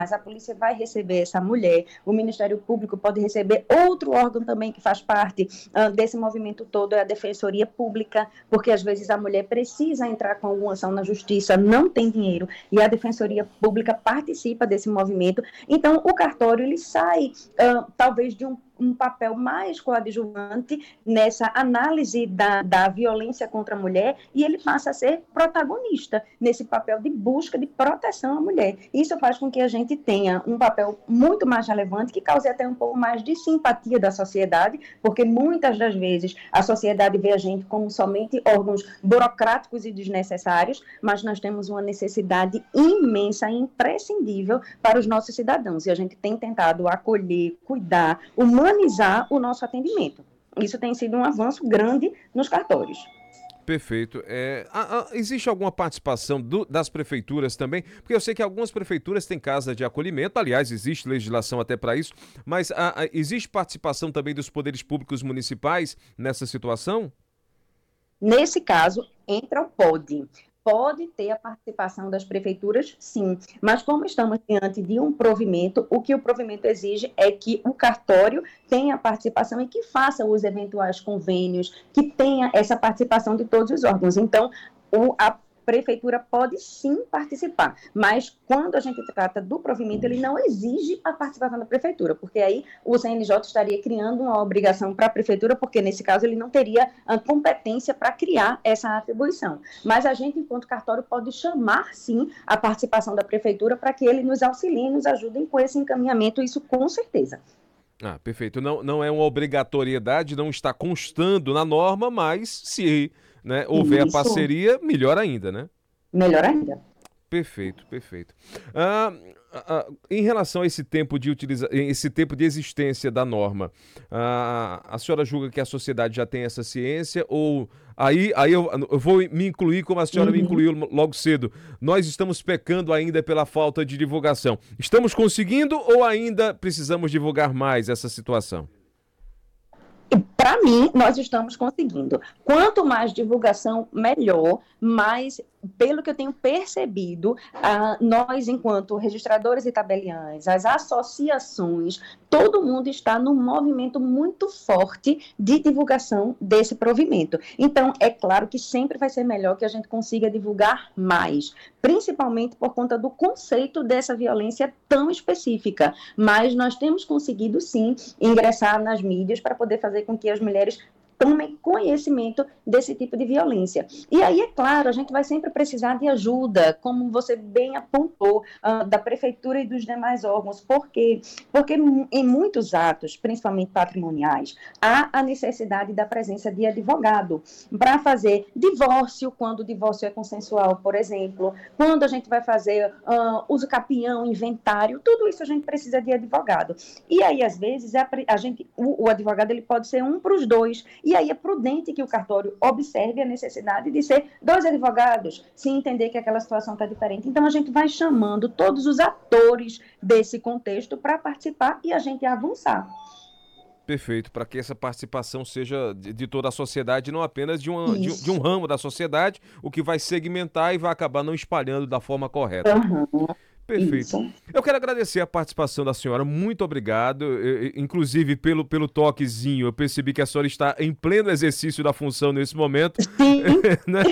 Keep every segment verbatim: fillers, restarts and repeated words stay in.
a polícia vai receber essa mulher, o Ministério Público pode receber outro órgão também que faz parte uh, desse movimento todo, é a Defensoria Pública, porque às vezes a mulher precisa entrar com alguma ação na justiça, não tem dinheiro, e a Defensoria Pública participa desse movimento. Então, o cartório, ele sai, uh, talvez, de um um papel mais coadjuvante nessa análise da, da violência contra a mulher, e ele passa a ser protagonista nesse papel de busca de proteção à mulher. Isso faz com que a gente tenha um papel muito mais relevante, que cause até um pouco mais de simpatia da sociedade, porque muitas das vezes a sociedade vê a gente como somente órgãos burocráticos e desnecessários, mas nós temos uma necessidade imensa e imprescindível para os nossos cidadãos, e a gente tem tentado acolher, cuidar, humanizar o nosso atendimento. Isso tem sido um avanço grande nos cartórios. Perfeito. É, a, a, existe alguma participação do, das prefeituras também? Porque eu sei que algumas prefeituras têm casa de acolhimento, aliás, existe legislação até para isso, mas a, a, existe participação também dos poderes públicos municipais nessa situação? Nesse caso, entra o P O D. Pode ter a participação das prefeituras, sim, mas como estamos diante de um provimento, o que o provimento exige é que o cartório tenha participação e que faça os eventuais convênios, que tenha essa participação de todos os órgãos. Então, o, a prefeitura pode sim participar, mas quando a gente trata do provimento, ele não exige a participação da prefeitura, porque aí o C N J estaria criando uma obrigação para a prefeitura, porque nesse caso ele não teria a competência para criar essa atribuição. Mas a gente, enquanto cartório, pode chamar sim a participação da prefeitura para que ele nos auxilie, nos ajudem com esse encaminhamento, isso com certeza. Ah, perfeito. Não, não é uma obrigatoriedade, não está constando na norma, mas se, né, houver Isso. a parceria, melhor ainda, né? Melhor ainda. Perfeito, perfeito. Ah, ah, em relação a esse tempo de utiliza... esse tempo de existência da norma, ah, a senhora julga que a sociedade já tem essa ciência ou aí, aí eu, eu vou me incluir como a senhora Uhum. me incluiu logo cedo. Nós estamos pecando ainda pela falta de divulgação. Estamos conseguindo ou ainda precisamos divulgar mais essa situação? Para mim, nós estamos conseguindo. Quanto mais divulgação, melhor, mas, pelo que eu tenho percebido, ah, nós, enquanto registradores e tabeliães, as associações, todo mundo está num movimento muito forte de divulgação desse provimento. Então, é claro que sempre vai ser melhor que a gente consiga divulgar mais, principalmente por conta do conceito dessa violência tão específica. Mas nós temos conseguido, sim, ingressar nas mídias para poder fazer com que as mulheres tomem conhecimento desse tipo de violência. E aí, é claro, a gente vai sempre precisar de ajuda, como você bem apontou, uh, da prefeitura e dos demais órgãos. Por quê? Porque em muitos atos, principalmente patrimoniais, há a necessidade da presença de advogado para fazer divórcio, quando o divórcio é consensual, por exemplo, quando a gente vai fazer uh, uso capião, inventário, tudo isso a gente precisa de advogado. E aí, às vezes, a, a gente, o, o advogado ele pode ser um para os dois. E aí é prudente que o cartório observe a necessidade de ser dois advogados, se entender que aquela situação está diferente. Então, a gente vai chamando todos os atores desse contexto para participar e a gente avançar. Perfeito, para que essa participação seja de, de toda a sociedade, não apenas de, uma, de, de um ramo da sociedade, o que vai segmentar e vai acabar não espalhando da forma correta. Uhum. Perfeito. Isso. Eu quero agradecer a participação da senhora, muito obrigado. Eu, eu, inclusive, pelo, pelo toquezinho, eu percebi que a senhora está em pleno exercício da função nesse momento. Sim. Né?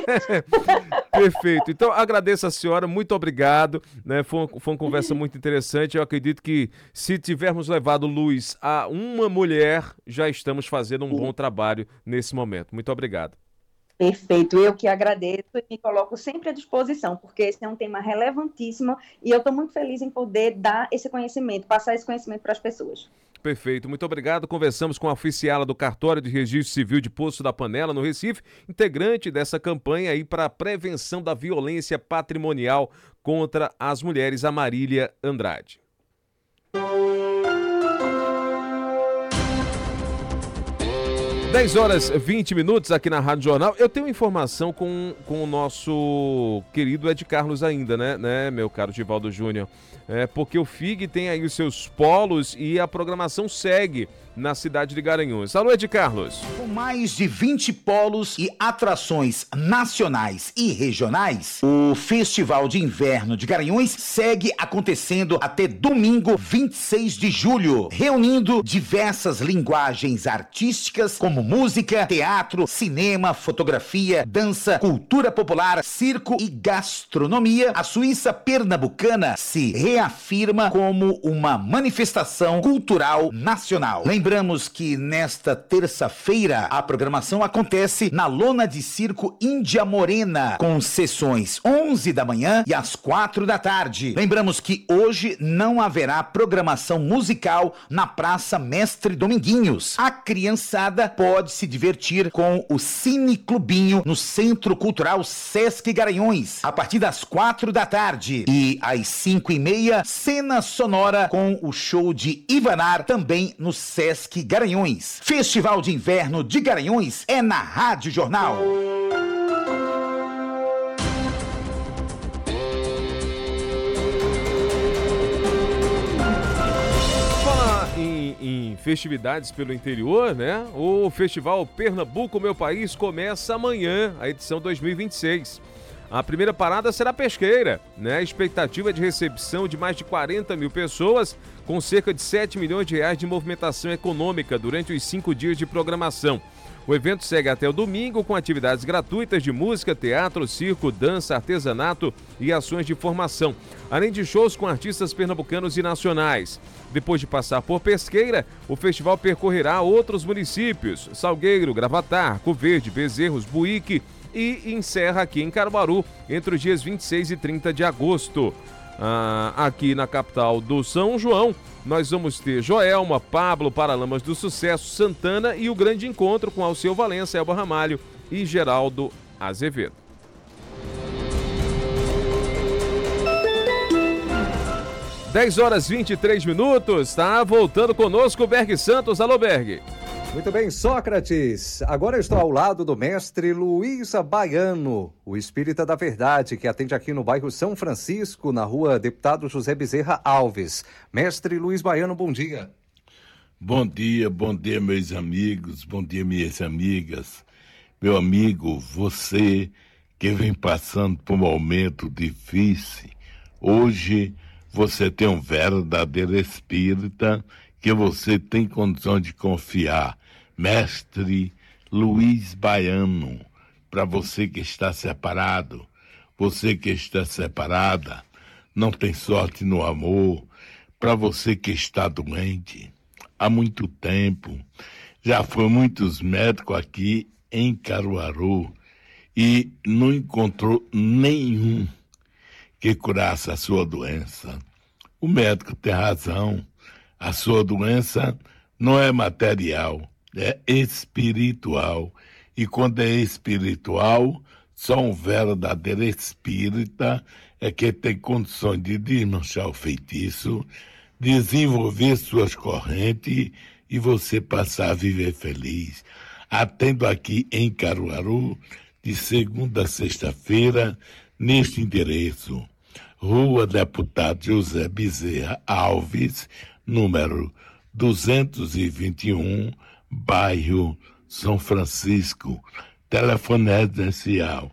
Perfeito. Então, agradeço a senhora, muito obrigado. Né? Foi, uma, foi uma conversa muito interessante. Eu acredito que, se tivermos levado luz a uma mulher, já estamos fazendo um bom trabalho nesse momento. Muito obrigado. Perfeito, eu que agradeço e me coloco sempre à disposição, porque esse é um tema relevantíssimo e eu estou muito feliz em poder dar esse conhecimento, passar esse conhecimento para as pessoas. Perfeito, muito obrigado. Conversamos com a oficiala do Cartório de Registro Civil de Poço da Panela, no Recife, integrante dessa campanha aí para a prevenção da violência patrimonial contra as mulheres, a Marília Andrade. dez horas e vinte minutos aqui na Rádio Jornal. Eu tenho informação com, com o nosso querido Ed Carlos ainda, né, né, meu caro Givaldo Júnior? É, porque o F I G tem aí os seus polos e a programação segue na cidade de Garanhuns. Alô, Ed Carlos. Com mais de vinte polos e atrações nacionais e regionais, o Festival de Inverno de Garanhuns segue acontecendo até domingo, vinte e seis de julho, reunindo diversas linguagens artísticas como música, teatro, cinema, fotografia, dança, cultura popular, circo e gastronomia. A Suíça Pernambucana se reafirma como uma manifestação cultural nacional. Lembramos que nesta terça-feira a programação acontece na Lona de Circo Índia Morena, com sessões onze da manhã e às quatro da tarde. Lembramos que hoje não haverá programação musical na Praça Mestre Dominguinhos. A criançada pode se divertir com o Cine Clubinho no Centro Cultural Sesc Garanhuns, a partir das quatro da tarde. E às cinco e meia, cena sonora com o show de Ivanar, também no Sesc Garanhuns. Festival de Inverno de Garanhuns é na Rádio Jornal. Falar em, em festividades pelo interior, né? O Festival Pernambuco, Meu País, começa amanhã, a edição dois mil e vinte e seis. A primeira parada será Pesqueira, né? A expectativa é de recepção de mais de quarenta mil pessoas, com cerca de sete milhões de reais de movimentação econômica durante os cinco dias de programação. O evento segue até o domingo com atividades gratuitas de música, teatro, circo, dança, artesanato e ações de formação, além de shows com artistas pernambucanos e nacionais. Depois de passar por Pesqueira, o festival percorrerá outros municípios: Salgueiro, Gravatar, Arco Verde, Bezerros, Buíque, e encerra aqui em Caruaru entre os dias vinte e seis e trinta de agosto. Ah, aqui na capital do São João, nós vamos ter Joelma, Pablo, Paralamas do Sucesso, Santana e o grande encontro com Alceu Valença, Elba Ramalho e Geraldo Azevedo. dez horas e vinte e três minutos, tá voltando conosco o Berg Santos. Alô, Berg. Muito bem, Sócrates. Agora eu estou ao lado do mestre Luiz Baiano, o espírita da verdade, que atende aqui no bairro São Francisco, na rua Deputado José Bezerra Alves. Mestre Luiz Baiano, bom dia. Bom dia, bom dia, meus amigos, bom dia, minhas amigas. Meu amigo, você que vem passando por um momento difícil, hoje você tem um verdadeiro espírita que você tem condição de confiar. Mestre Luiz Baiano, para você que está separado, você que está separada, não tem sorte no amor, para você que está doente há muito tempo, já foi muitos médicos aqui em Caruaru e não encontrou nenhum que curasse a sua doença. O médico tem razão. A sua doença não é material, é espiritual. E quando é espiritual, só um verdadeiro espírita é que tem condições de desmanchar o feitiço, desenvolver suas correntes e você passar a viver feliz. Atendo aqui em Caruaru, de segunda a sexta-feira, neste endereço. Rua Deputado José Bezerra Alves, número duzentos e vinte e um, bairro São Francisco. Telefone residencial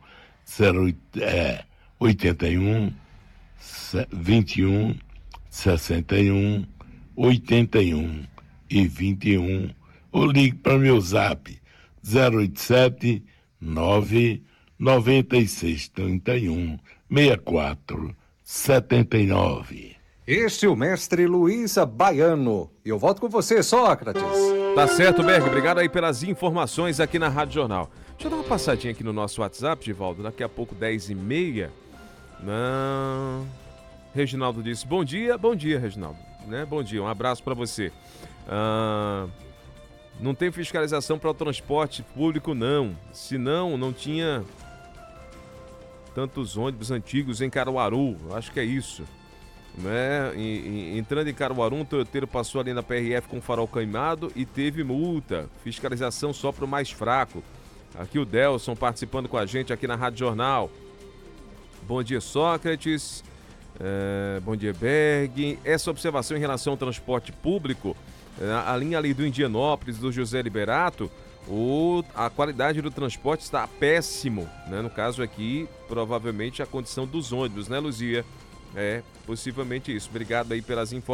oitenta e um, vinte e um, sessenta e um, oitenta e um e vinte e um. Ou ligue para meu zap zero oito sete, nove nove seis, trinta e um, sessenta e quatro, setenta e nove. Este é o mestre Luiz Baiano. E eu volto com você, Sócrates. Tá certo, Berg. Obrigado aí pelas informações aqui na Rádio Jornal. Deixa eu dar uma passadinha aqui no nosso WhatsApp, Givaldo. Daqui a pouco, dez e meia. Não. Reginaldo disse, bom dia. Bom dia, Reginaldo. Né? Bom dia, um abraço para você. Ah, não tem fiscalização para o transporte público, não. Senão, não tinha tantos ônibus antigos em Caruaru. Acho que é isso. né? E, e, entrando em Caruaru, um toyoteiro passou ali na P R F com farol queimado e teve multa. Fiscalização só para o mais fraco. Aqui o Delson participando com a gente aqui na Rádio Jornal. Bom dia, Sócrates. É, bom dia, Berg. Essa observação em relação ao transporte público, é, a linha ali do Indianópolis, do José Liberato, o, a qualidade do transporte está péssimo, né? No caso aqui, provavelmente a condição dos ônibus, né, Luzia? É, possivelmente isso. Obrigado aí pelas informações.